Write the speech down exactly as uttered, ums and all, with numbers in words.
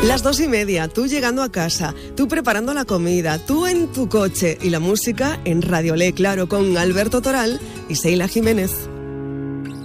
Las dos y media, tú llegando a casa, tú preparando la comida, tú en tu coche y la música en Radio Le, claro, con Alberto Toral y Seila Jiménez.